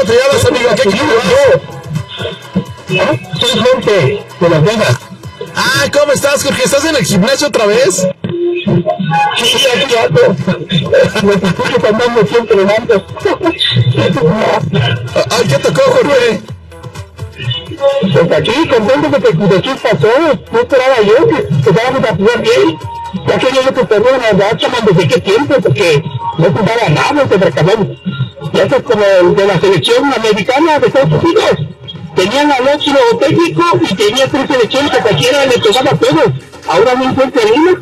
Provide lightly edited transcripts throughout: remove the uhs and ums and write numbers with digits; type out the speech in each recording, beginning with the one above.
triadas, amigo. ¿Qué equipo vas? Soy Jorge, de Las Vegas. Ah, ¿cómo estás, Jorge? ¿Estás en el gimnasio otra vez? Sí, aquí ando. Los escucho cantando siempre antes. Ay, ¿qué tocó, Jorge? Pues aquí, contento de qué pasó. No esperaba yo que estábamos a jugar bien. Ya que yo que perdí la verdad, chaman, desde qué tiempo, porque no jugaba nada, se fracasamos. Ya es como el de la selección americana de Estados Unidos. Tenían al óxido técnico y tenía 3 selecciones que cualquiera le tocaba a todos. Ahora no encuentra una.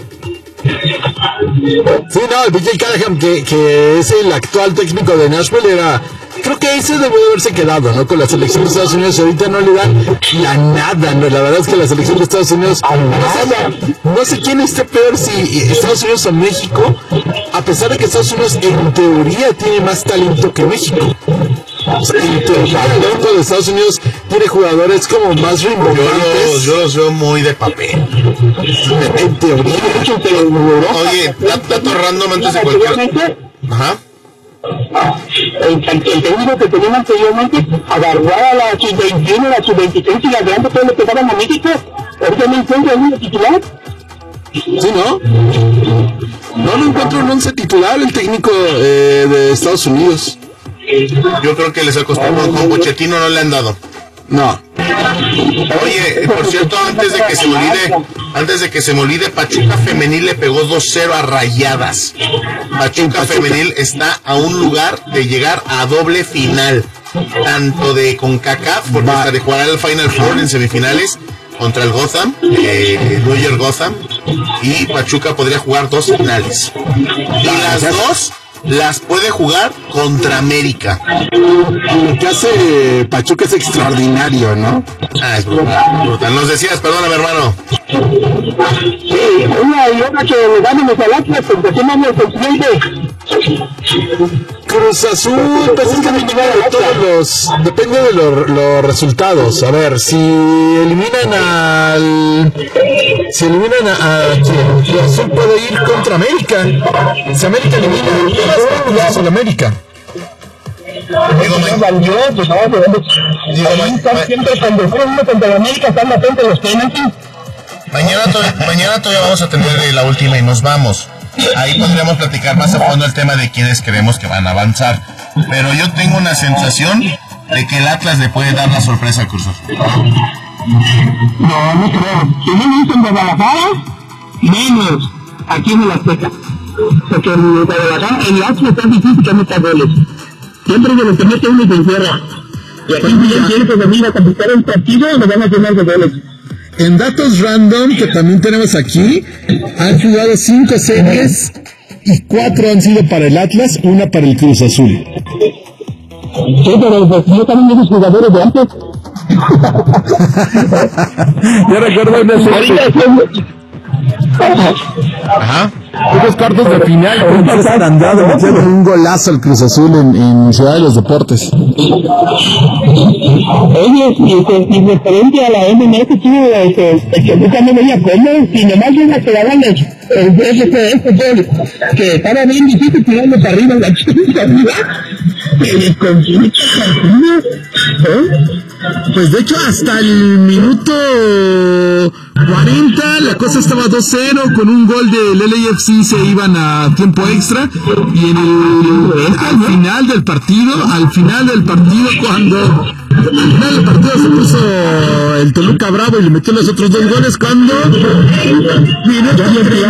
Sí, no, el BJ Callahan, que es el actual técnico de Nashville, creo que ese debió de haberse quedado, ¿no? Con la selección de Estados Unidos. Ahorita no le dan la nada, ¿no? La verdad es que la selección de Estados Unidos, no sé quién esté peor, si Estados Unidos o México, a pesar de que Estados Unidos en teoría tiene más talento que México. O sea, en teoría el equipo de Estados Unidos tiene jugadores como más rimbombantes. Yo los veo muy de papel. En teoría. Oye, dato random antes de cualquier... Ajá. El técnico que tenían anteriormente agarró a la sub-21, la sub-23 y la grande todo lo que daban a México. Ahorita no encuentra un titular. Sí, ¿no? No lo encuentro en 11 titular el técnico de Estados Unidos. Yo creo que les ha costado, con Pochettino no le han dado. No. Oye, por cierto, antes de que se me olvide, Pachuca Femenil le pegó 2-0 a Rayadas. Pachuca Femenil está a un lugar de llegar a doble final, tanto de CONCACAF, porque hasta de jugar al Final Four en semifinales contra el Gotham, New York Gotham, y Pachuca podría jugar 2 finales. Y las dos las puede jugar contra América. Lo que hace Pachuca es extraordinario, ¿no? Ah, es brutal. Nos decías, perdóname, hermano. Sí, una y otra que le dan los Atlas, porque si no me consciente. Cruz Azul, pues es que depende de los resultados. A ver, si eliminan a Cruz Azul puede ir contra América. Si América elimina a Cruz América. Siempre cuando uno contra América están latentes los penaltis. Mañana todavía vamos a tener la última y nos vamos. Ahí podríamos platicar más a fondo el tema de quiénes creemos que van a avanzar. Pero yo tengo una sensación de que el Atlas le puede dar la sorpresa a Cruz Azul. No creo. Si no lo hizo en Guadalajara, menos aquí en el Azteca. Porque en Guadalajara, en el Atlas es difícil que meta goles. Siempre de lo que mete uno se encierra. Y aquí bien quiere que venir a complicar el partido y nos van a llenar de goles. En datos random que también tenemos aquí, han jugado 5 series y 4 han sido para el Atlas, 1 para el Cruz Azul. Sí, pero pues, yo también vi los jugadores de antes. Yo recuerdo una serie. Ajá. Unos cuartos de final, metieron un golazo al Cruz Azul en Ciudad de los Deportes. Oye, y referente a la MLS, que nunca me veía cómo, si nomás una que daban que estaba bien difícil tirarlo para arriba, la chica arriba, que le consiguió Pues de hecho hasta el minuto 40 la cosa estaba 2-0 con un gol del LAFC, se iban a tiempo extra y al final del partido cuando se puso el Toluca bravo y le metió los otros 2 goles cuando minuto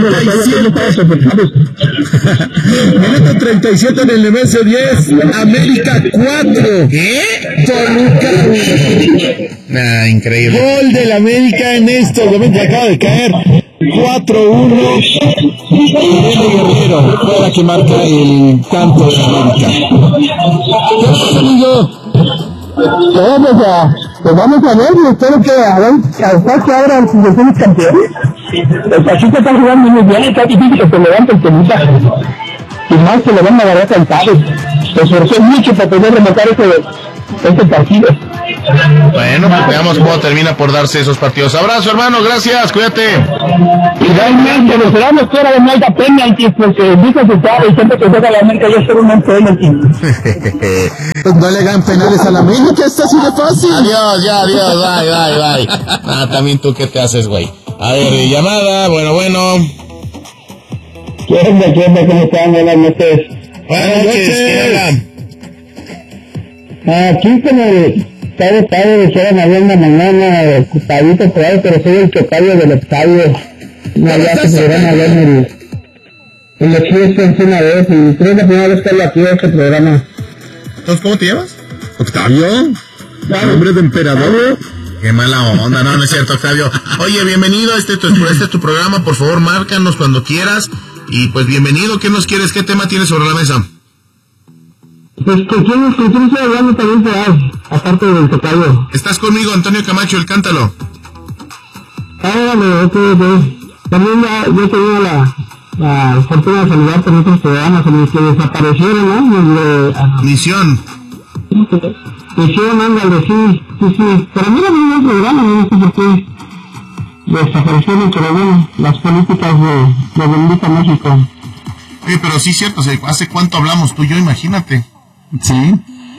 37 en el Nemesio 10, América 4, ¿qué? Toluca 1. Increíble. Gol del América en estos momentos, acaba de caer 4-1. Guerrero fue la que marca el tanto de América. ¿Qué pasa, amigo? Pues vamos a ver, espero que ahora los campeones. El Pachuca está jugando muy bien, está difícil que se levante el Toluca. Y más que le van a agarrar cansados. Se esforzó mucho para poder rematar este partido. Bueno, pues veamos cómo termina por darse esos partidos. Abrazo, hermano, gracias, cuídate. Y realmente nos quedamos fuera de Malta penaltis porque dice su padre y siempre que juega la América ya ser un penalti. Pues no le hagan penales a la América, está así de fácil. Adiós, ya, adiós, bye. Ah, también tú, ¿qué te haces, güey? A ver, llamada, bueno. ¿Qué onda? ¿Cómo están? Buenas noches. Buenas noches, ¿quién habla? Aquí como estaba padre, estaban hablando mañana, ocupadito por ahí, pero soy el tocayo del octavio. No había que programa a ver en los Chivas una vez, y creo que la primera vez que hablo aquí de este programa. Entonces, ¿cómo te llamas? Octavio, nombre de emperador. Qué mala onda, no es cierto, Octavio. Oye, bienvenido, este es tu programa, por favor, márcanos cuando quieras. Y pues bienvenido, ¿qué nos quieres? ¿Qué tema tienes sobre la mesa? Pues con quién estoy hablando también, aparte del tocayo. Estás conmigo, Antonio Camacho, el cántalo. Ok. También yo tenía la fortuna de saludar por otros programas en los que desaparecieron, ¿no? Misión. Misión, ándale, sí. Pero mira, no hay programa, no sé por qué desaparecieron, pero bueno, las políticas de Bendita México. Sí, pero sí es cierto, ¿hace cuánto hablamos tú y yo? Imagínate. Sí.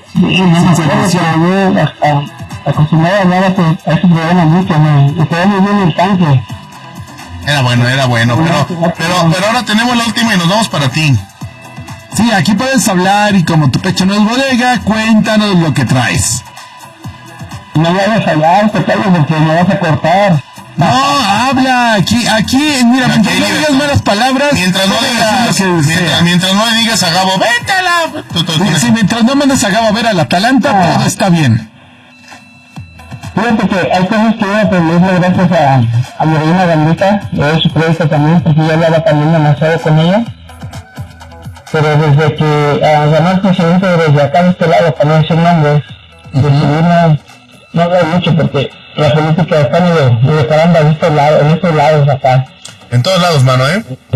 Acostumbrado a hablar a ese programa mucho, me quedé muy bien el tanque. Era bueno, pero ahora tenemos la última y nos vamos para ti. Sí, aquí puedes hablar y como tu pecho no es bodega, cuéntanos lo que traes. No vayas a hablar, tocayo, porque me vas a cortar. No, habla, aquí, mira, mientras no digas malas palabras, mientras no le digas a Gabo, vétala. Sí, mientras no mandes a Gabo a ver al Atalanta, todo está bien. Fíjate que hay cosas que voy a aprenderle gracias a mi reina Gambita, le doy su crédito también, porque yo hablaba también demasiado con ella. Pero desde que ganó el presidente desde acá de este lado, para no decir nombres, no hablo mucho porque la política está ni de caramba en estos lados acá. En todos lados, mano,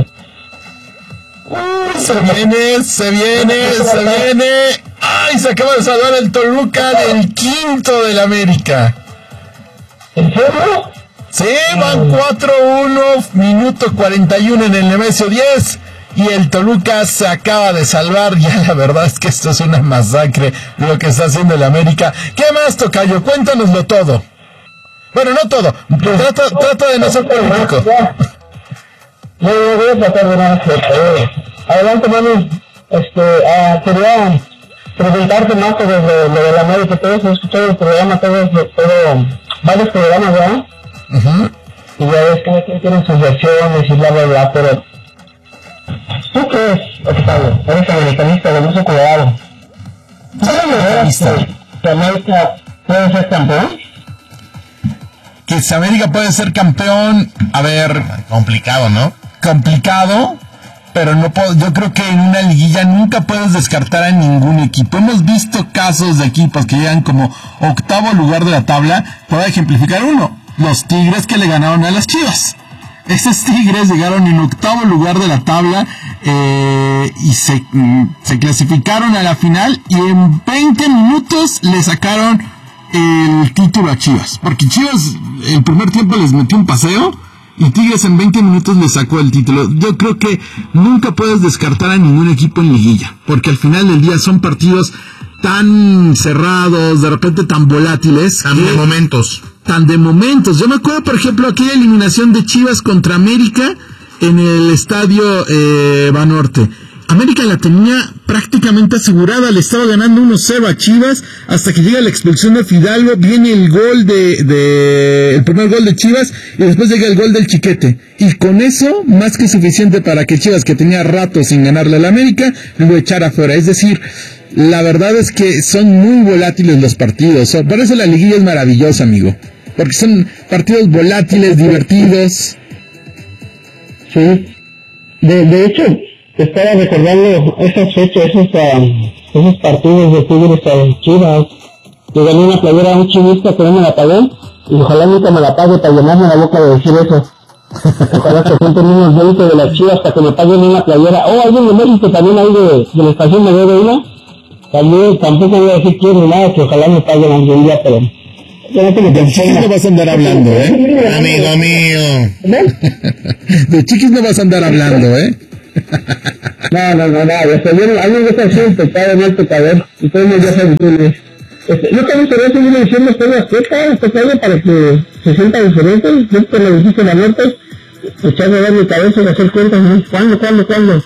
Se viene. ¡Ay, se acaba de salvar el Toluca del quinto del América! ¿En serio? Sí, van 4-1, minuto 41 en el Nemesio 10. Y el Toluca se acaba de salvar. Ya la verdad es que esto es una masacre lo que está haciendo el América. ¿Qué más, tocayo? Cuéntanoslo todo. Bueno, no todo. Trata de no ser político. Yo voy a tratar de no ser político. Adelante, mami. Quería preguntarte más sobre lo de la América. Todos he escuchado el programa, varios programas, ¿verdad? Y ya ves que aquí tienen sus versiones y bla, bla, bla, pero ¿tú qué es, Octavio? Eres americanista de mucho cuidado. ¿Sabes que América puede ser campeón? Que si América puede ser campeón, a ver... Complicado, ¿no? Complicado, pero no puedo, yo creo que en una liguilla nunca puedes descartar a ningún equipo. Hemos visto casos de equipos que llegan como octavo lugar de la tabla. Puedo ejemplificar uno, los Tigres que le ganaron a las Chivas. Esos Tigres llegaron en octavo lugar de la tabla y se clasificaron a la final y en 20 minutos le sacaron el título a Chivas. Porque Chivas el primer tiempo les metió un paseo y Tigres en 20 minutos le sacó el título. Yo creo que nunca puedes descartar a ningún equipo en liguilla, porque al final del día son partidos tan cerrados, de repente tan volátiles. Tan de momentos. Yo me acuerdo, por ejemplo, aquella eliminación de Chivas contra América en el estadio Banorte. América la tenía prácticamente asegurada, le estaba ganando 1-0 a Chivas, hasta que llega la expulsión de Fidalgo, viene el gol el primer gol de Chivas, y después llega el gol del Chiquete. Y con eso, más que suficiente para que Chivas, que tenía rato sin ganarle al América, lo echara fuera. Es decir, la verdad es que son muy volátiles los partidos. Por eso la liguilla es maravillosa, amigo. Porque son partidos volátiles, divertidos. Sí. De hecho, estaba recordando esas fechas, esos partidos de Tigres a Chivas. Le gané una playera a un chivista que no me la pagó, y ojalá nunca me la pague para llenarme la boca de decir eso. Ojalá que junten unos 20 de las Chivas para que me paguen una playera. Alguien de México también ahí de la estación me debe una. También, tampoco voy a decir quién ni nada, que ojalá me paguen algún día, pero De Chiquis no vas a andar hablando, Amigo mío. De Chiquis no vas a andar hablando, No, ya sé, a mí me gusta decir el pecado, no el pecador, entonces ya sabes quién es. Yo también quería seguir diciendo esto de Azteca, para que se sienta diferente, yo te lo dijiste la muerte, echarme a dar mi cabeza y hacer cuentas, ¿no? ¿Cuándo?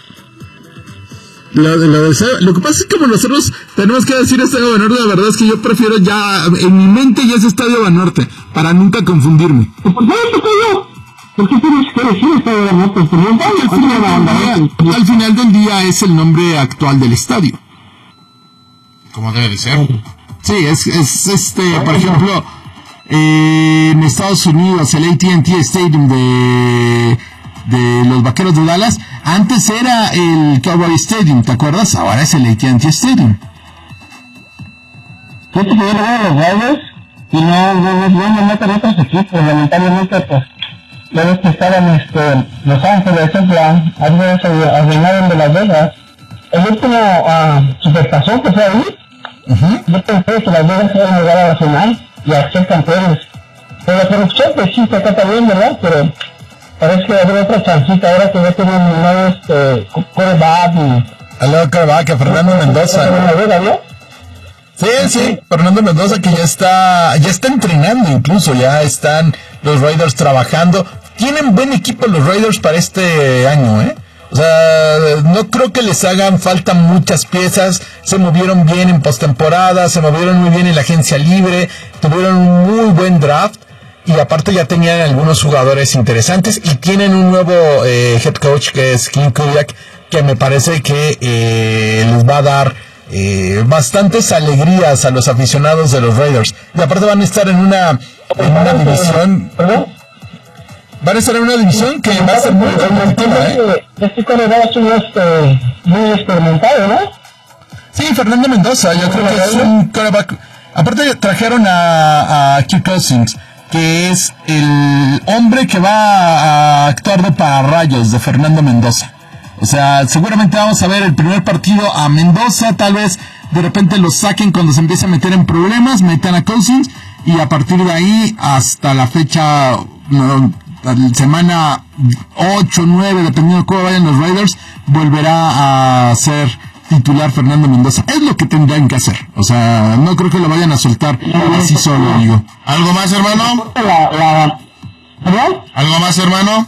Lo que pasa es que como nosotros tenemos que decir Estadio Banorte, la verdad es que yo prefiero ya, en mi mente ya es Estadio Banorte, para nunca confundirme. ¿Por qué no te yo? ¿Por qué tienes que decir Estadio Banorte? Al final del día es el nombre actual del estadio. Como debe de ser. Sí, es por ejemplo, en Estados Unidos, el AT&T Stadium de los Vaqueros de Dallas, antes era el Cowboy Stadium, ¿te acuerdas? Ahora es el AT&T Stadium. Yo te quería ver a los Raiders y no meten otros equipos, lamentablemente, pues, ya ves que estaban Los Ángeles, en plan, arruinaron de Las Vegas. El último supertazón que fue ahí, yo pensé que Las Vegas iban a llegar a la final y a ser campeones. Pero la corrupción, pues sí, está acá también, ¿verdad? Pero parece que va a haber otra chancita ahora que ya tienen un nuevo quarterback y... El nuevo quarterback, Fernando Mendoza. Sí, Fernando Mendoza, que ya está entrenando, incluso ya están los Raiders trabajando. Tienen buen equipo los Raiders para este año, O sea, no creo que les hagan falta muchas piezas. Se movieron bien en postemporada, se movieron muy bien en la agencia libre, tuvieron un muy buen draft y aparte ya tenían algunos jugadores interesantes y tienen un nuevo head coach que es Clint Kubiak, que me parece que les va a dar bastantes alegrías a los aficionados de los Raiders. Y aparte van a estar en una división... Van a estar en una división que va a ser muy competitiva, Este corredor es muy experimentado, ¿no? Sí, Fernando Mendoza, yo creo que es un quarterback. Aparte trajeron a Kirk Cousins, que es el hombre que va a actuar de pararrayos de Fernando Mendoza. O sea, seguramente vamos a ver el primer partido a Mendoza, tal vez de repente lo saquen cuando se empiece a meter en problemas, metan a Cousins y a partir de ahí hasta la fecha... semana 8, 9, dependiendo de cómo vayan los Raiders, volverá a ser titular Fernando Mendoza. Es lo que tendrán que hacer. O sea, no creo que lo vayan a soltar así solo, amigo. ¿Algo más, hermano? ¿Verdad? ¿Algo más, hermano?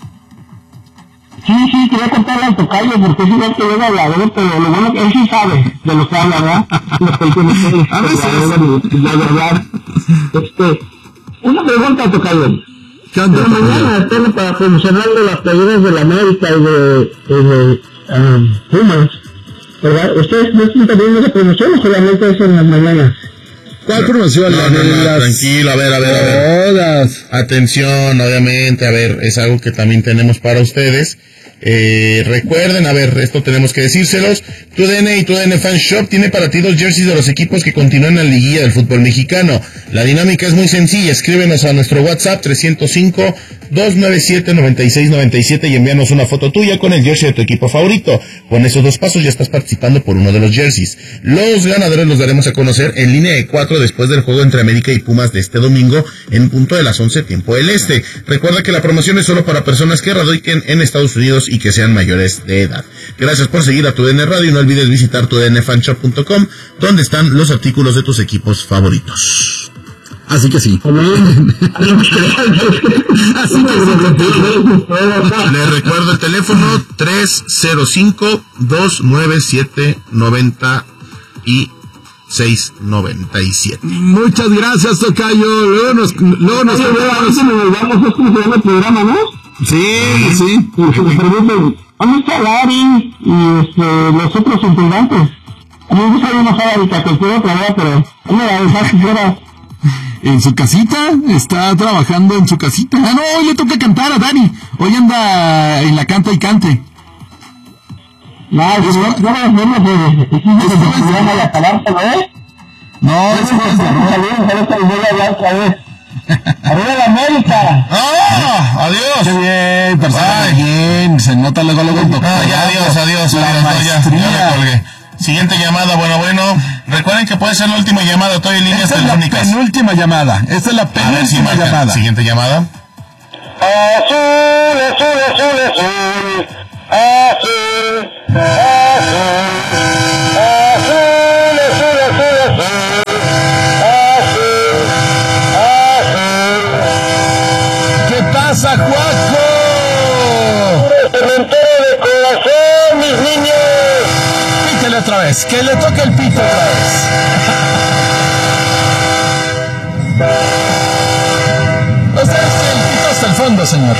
Sí, quería contarle al tocayo, porque es igual que llega a hablar, pero lo bueno que él sí sabe de lo que habla, ¿verdad? A veces. La verdad. Una pregunta, tocayo. ¿Qué onda? Pero mañana están para promocionar de las playeras de la América y de Pumas, ¿verdad? ¿Ustedes no están teniendo esa promoción o solamente eso en las mañanas? ¿Cuál promoción? No, tranquilo, a ver. Todas. Atención, obviamente, a ver, es algo que también tenemos para ustedes. Recuerden, a ver, esto tenemos que decírselos. TUDN y TUDN Fan Shop tiene para ti 2 jerseys de los equipos que continúan en la liguilla del fútbol mexicano. La dinámica es muy sencilla, escríbenos a nuestro WhatsApp 305-297-9697 y envíanos una foto tuya con el jersey de tu equipo favorito. Con esos 2 pasos ya estás participando por uno de los jerseys. Los ganadores los daremos a conocer en línea de 4 después del juego entre América y Pumas de este domingo en punto de las 11 tiempo del este. Recuerda que la promoción es solo para personas que radiquen en Estados Unidos y que sean mayores de edad. Gracias por seguir a TUDN Radio y no olvides visitar tudnfanshop.com, donde están los artículos de tus equipos favoritos. Así que sí. Les recuerdo el teléfono 305-297-9697. Muchas gracias, tocayo. Luego nos vamos a el programa, ¿no? Sí. Y se me preguntan, ¿dónde está Larry y los otros integrantes? A mí me gusta una sala de cualquier otra, ¿verdad? Pero ¿dónde la dejaste fuera? En su casita, está trabajando en su casita. No, hoy le toca cantar a Dani. Hoy anda en la canta y cante. No, es jueves de rock. ¡Arriba la América! ¡Ah! ¡Adiós! ¡Qué bien! Persona bien. Se nota luego el toque. Ya, adiós. Ya me colgué. Siguiente llamada, bueno. Recuerden que puede ser la última llamada, todavía en líneas telefónicas. Esta es la penúltima llamada. Esta es la penúltima llamada. Siguiente llamada. Azul, azul, azul, azul. Azul, azul. Azul, azul, azul, azul. Azul, azul. ¿Qué pasa, Juaco? Cementerio de corazón, mis niños. Pítele otra vez, que le toque el pito otra vez. Usted es que el pito hasta el fondo, señor.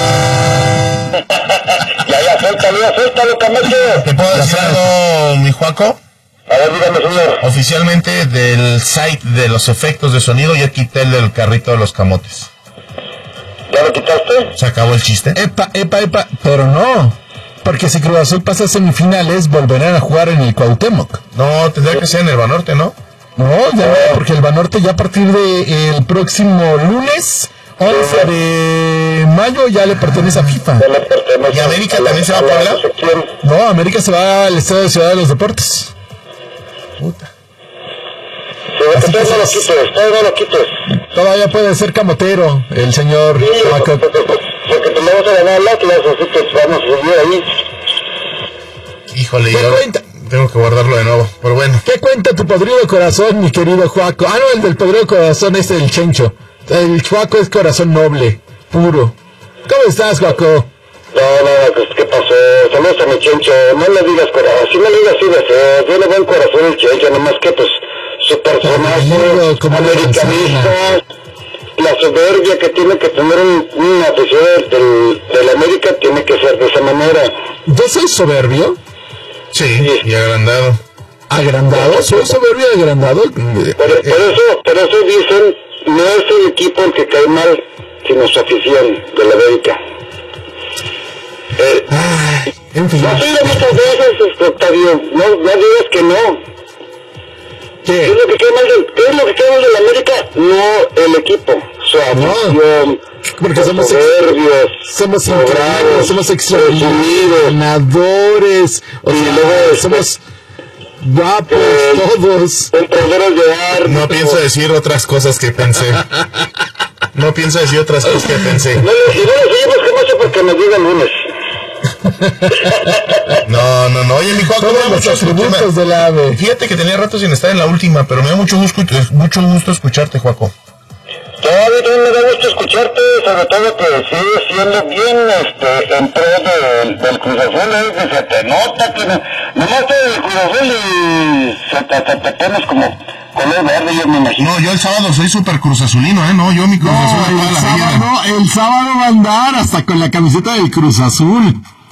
Ya, suéltalo, Camacho. ¿Te puedo decir algo, mi Juaco? A ver, dígame, señor. Oficialmente del site de los efectos de sonido ya quité el del carrito de los camotes. ¿Ya lo quitaste? ¿Se acabó el chiste? Epa, pero no. Porque si Cruz Azul pasa a semifinales, volverán a jugar en el Cuauhtémoc. No, tendría que ser en el Banorte, ¿no? No, ya no, porque el Banorte ya a partir del próximo lunes, 11 de mayo, ya le pertenece a FIFA. ¿Y América también se va a Puebla? No, América se va al Estadio de Ciudad de los Deportes. Puta. Todavía no lo quites. Todavía puede ser camotero el señor Juaco. Porque te me vas a ganar el Atlas, así que vamos a seguir ahí. Híjole, ¿Qué yo cuenta? tengo que guardarlo de nuevo, pero bueno. ¿Qué cuenta tu podrido corazón, mi querido Juaco? Ah, no, el del podrido corazón es el Chencho. El Juaco es corazón noble, puro. ¿Cómo estás, Juaco? No, pues, ¿qué pasó? Saludos a mi Chencho. No le digas corazón, si no le digas así de feo. Yo le veo el corazón al Chencho, nomás que pues su personaje como americanista, la soberbia que tiene que tener un aficionado del América tiene que ser de esa manera. ¿Yo soy soberbio? Sí, y agrandado. ¿Agrandado? ¿Soy soberbio y agrandado? Por eso dicen, no es el equipo el que cae mal, sino su afición del América. En fin. No soy de muchas veces, Octavio, no digas que no. ¿Qué es lo que cae mal del América? No el equipo, su afición. Porque somos soberbios, somos increíbles, somos extraordinarios, ganadores, o sea, luego somos guapos todos. Compradores de arte. No pienso decir otras cosas que pensé. No pienso decir otras cosas que pensé. No le seguimos Camacho porque nos digan lunes. No. Oye, mi Juan, Todos los atributos del ave. Fíjate que tenía rato sin estar en la última, pero me da mucho gusto escucharte, Juaco. Todavía también me da gusto escucharte, sobre todo que sigues siendo bien en pro del Cruz Azul, que se te nota que nomás te Cruz Azul y se te pones como color verde, yo me imagino. No, yo el sábado soy súper Cruz Azulino, No, yo mi Cruz Azul toda la vida. El sábado va a andar hasta con la camiseta del Cruz Azul.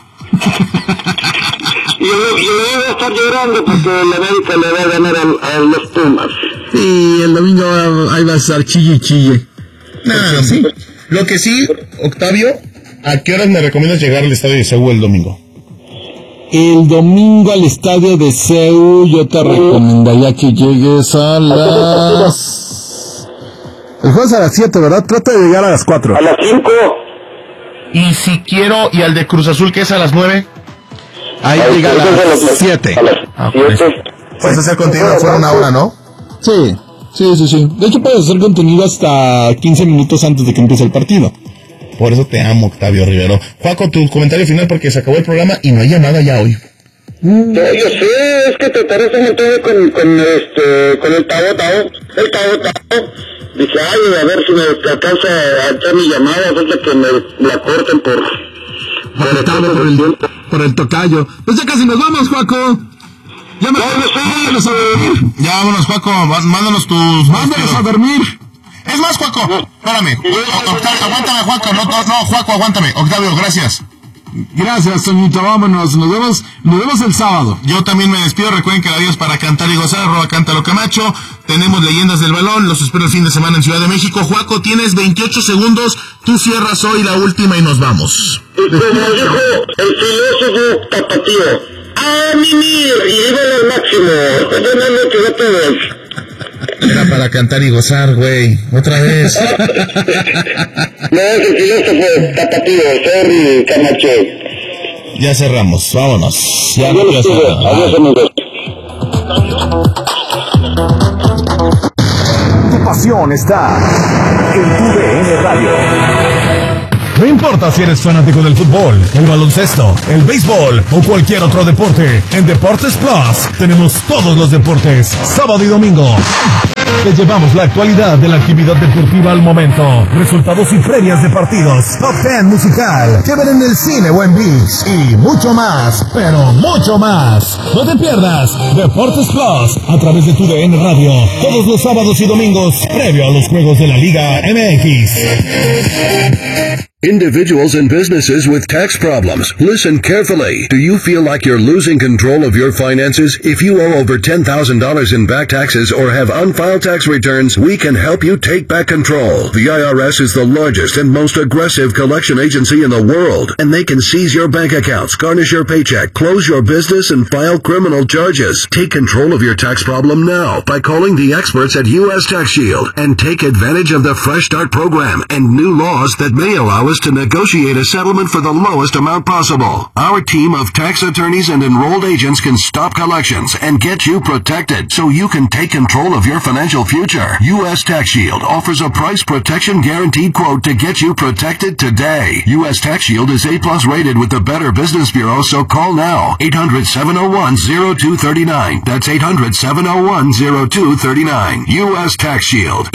Y yo voy a estar llorando porque la América le va a ganar a los Pumas. Sí, el domingo ahí va a estar chille. No, sí. Lo que sí, Octavio, ¿a qué horas me recomiendas llegar al estadio de Seúl el domingo? El domingo al estadio de Seúl yo te recomendaría que llegues a las... El jueves a las 7, ¿verdad? Trata de llegar a las 4. A las 5. Y si quiero, y al de Cruz Azul, que es a las 9. Ahí llega a las 7. A las 7. Puedes hacer contenido por una hora, ¿no? Sí. De hecho, puedes hacer contenido hasta 15 minutos antes de que empiece el partido. Por eso te amo, Octavio Rivero. Juaco, tu comentario final porque se acabó el programa y no hay llamada ya hoy. No, yo sé, es que trataré ese montón con el Tao. El Tao. Dije, ay, a ver si me alcanza a echar mi llamada, falta que me la corten por el tocayo. Pues ya casi nos vamos, Juaco. Vámonos a dormir. Ya vámonos, Juaco, mándanos a dormir. Es más, Juaco, espérame. Octavio, aguántame, Juaco. No, Juaco, aguántame. Octavio, gracias. Gracias, Toñito, vámonos. Nos vemos el sábado. Yo también me despido. Recuerden que la vida es para cantar y gozar. @cántalo Camacho. Tenemos leyendas del balón. Los espero el fin de semana en Ciudad de México. Juaco, tienes 28 segundos. Tú cierras hoy la última y nos vamos. Y como dijo el filósofo tapatío, a mimir y vivan al máximo. Buenas noches a todos. Era para cantar y gozar, güey. Otra vez. No, es el filósofo tapatío, sorry, Camacho. Ya cerramos. Vámonos. Ya Adiós, amigos. información está en TUDN Radio. No importa si eres fanático del fútbol, el baloncesto, el béisbol o cualquier otro deporte, en Deportes Plus tenemos todos los deportes, sábado y domingo. Te llevamos la actualidad de la actividad deportiva al momento, resultados y previas de partidos, top 10 musical, que ver en el cine o en ViX y mucho más, pero mucho más. No te pierdas Deportes Plus a través de TUDN Radio, todos los sábados y domingos, previo a los juegos de la Liga MX. Individuals and businesses with tax problems, listen carefully. Do you feel like you're losing control of your finances? If you owe over $10,000 in back taxes or have unfiled tax returns, we can help you take back control. The IRS is the largest and most aggressive collection agency in the world, and they can seize your bank accounts, garnish your paycheck, close your business, and file criminal charges. Take control of your tax problem now by calling the experts at U.S. Tax Shield and take advantage of the Fresh Start program and new laws that may allow us to negotiate a settlement for the lowest amount possible. Our team of tax attorneys and enrolled agents can stop collections and get you protected so you can take control of your financial future. U.S. Tax Shield offers a price protection guaranteed quote to get you protected today. U.S. Tax Shield is A+ rated with the Better Business Bureau, so call now. 800-701-0239. That's 800-701-0239. U.S. Tax Shield.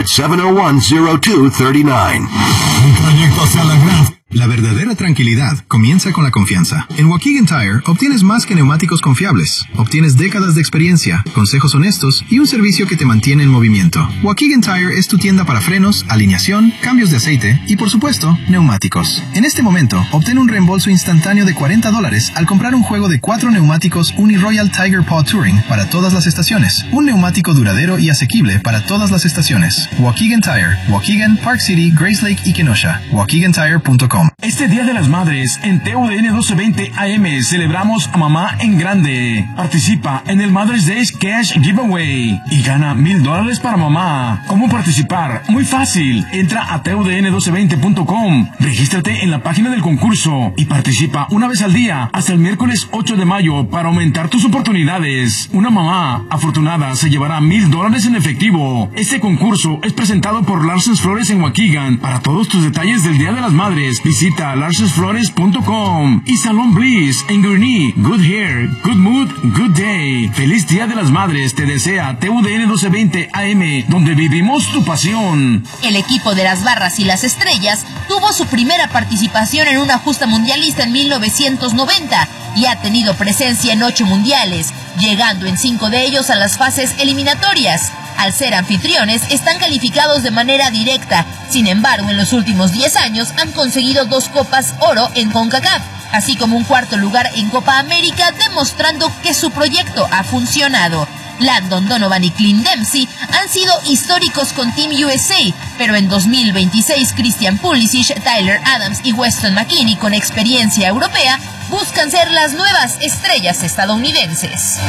800-701-0239. Un trayecto hacia la gran... La verdadera tranquilidad comienza con la confianza. En Waukegan Tire obtienes más que neumáticos confiables. Obtienes décadas de experiencia, consejos honestos y un servicio que te mantiene en movimiento. Waukegan Tire es tu tienda para frenos, alineación, cambios de aceite y, por supuesto, neumáticos. En este momento, obtén un reembolso instantáneo de $40 al comprar un juego de 4 neumáticos Uni-Royal Tiger Paw Touring para todas las estaciones. Un neumático duradero y asequible para todas las estaciones. Waukegan Tire, Waukegan, Park City, Gracelake y Kenosha. WaukeganTire.com. Este Día de las Madres, en TUDN 1220 AM, celebramos a mamá en grande. Participa en el Mother's Day Cash Giveaway y gana $1,000 para mamá. ¿Cómo participar? Muy fácil. Entra a TUDN1220.com, regístrate en la página del concurso y participa una vez al día hasta el miércoles 8 de mayo para aumentar tus oportunidades. Una mamá afortunada se llevará $1,000 en efectivo. Este concurso es presentado por Larsens Flores en Waukegan. Para todos tus detalles del Día de las Madres, visita larsensflores.com y Salon Bliss en Gurnee. Good hair, good mood, good day. Feliz Día de las Madres te desea TUDN 1220 AM, donde vivimos tu pasión. El equipo de las Barras y las Estrellas tuvo su primera participación en una justa mundialista en 1990 y ha tenido presencia en 8 mundiales, llegando en 5 de ellos a las fases eliminatorias. Al ser anfitriones, están calificados de manera directa. Sin embargo, en los últimos 10 años han conseguido 2 Copas Oro en CONCACAF, así como un 4º lugar en Copa América, demostrando que su proyecto ha funcionado. Landon Donovan y Clint Dempsey han sido históricos con Team USA, pero en 2026 Christian Pulisic, Tyler Adams y Weston McKennie, con experiencia europea, buscan ser las nuevas estrellas estadounidenses.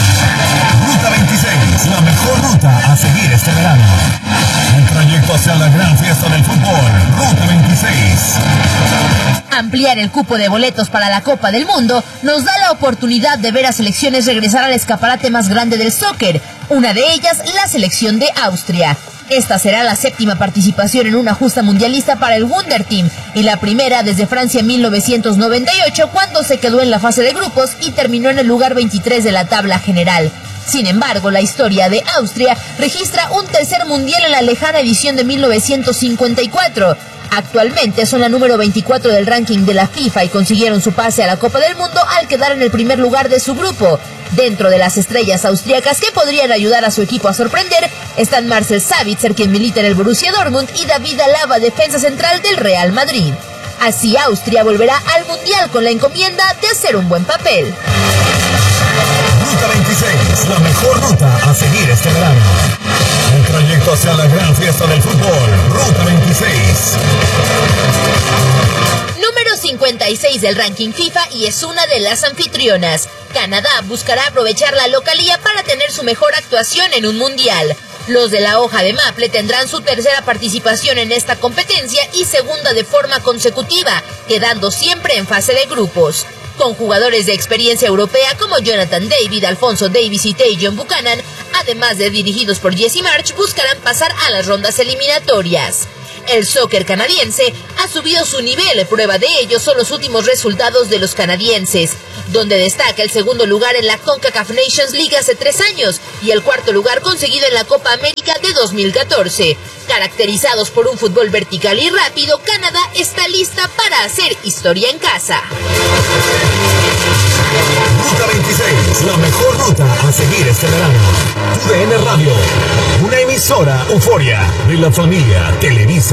Ruta 26, la mejor ruta a seguir este verano. El trayecto hacia la gran fiesta del fútbol, Ruta 26. Ampliar el cupo de boletos para la Copa del Mundo nos da la oportunidad de ver a selecciones regresar al escaparate más grande del soccer, una de ellas la selección de Austria. Esta será la 7ª participación en una justa mundialista para el Wunder Team y la primera desde Francia en 1998, cuando se quedó en la fase de grupos y terminó en el lugar 23 de la tabla general. Sin embargo, la historia de Austria registra un tercer mundial en la lejana edición de 1954. Actualmente son la número 24 del ranking de la FIFA y consiguieron su pase a la Copa del Mundo al quedar en el primer lugar de su grupo. Dentro de las estrellas austríacas que podrían ayudar a su equipo a sorprender están Marcel Sabitzer, quien milita en el Borussia Dortmund, y David Alaba, defensa central del Real Madrid. Así Austria volverá al Mundial con la encomienda de hacer un buen papel. Ruta 26, la mejor ruta a seguir este verano. El trayecto hacia la gran fiesta del fútbol, Ruta 26. Número 56 del ranking FIFA y es una de las anfitrionas. Canadá buscará aprovechar la localía para tener su mejor actuación en un mundial. Los de la hoja de Maple tendrán su tercera participación en esta competencia y segunda de forma consecutiva, quedando siempre en fase de grupos. Con jugadores de experiencia europea como Jonathan David, Alfonso Davies y Tajon Buchanan, además de dirigidos por Jesse March, buscarán pasar a las rondas eliminatorias. El soccer canadiense ha subido su nivel, prueba de ello son los últimos resultados de los canadienses, donde destaca el segundo lugar en la CONCACAF Nations League hace 3 años y el cuarto lugar conseguido en la Copa América de 2014. Caracterizados por un fútbol vertical y rápido, Canadá está lista para hacer historia en casa. Ruta 26, la mejor ruta a seguir este verano. TUDN Radio, una emisora euforia de la familia Televisa.